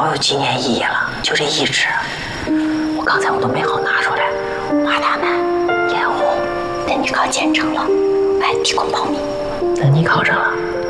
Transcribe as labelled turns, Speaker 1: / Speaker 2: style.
Speaker 1: 老有纪念意义了，就这一只。刚才我都没好拿出来，怕他们眼红。
Speaker 2: 等你考前程了，我还提供保密。
Speaker 1: 等你考上了，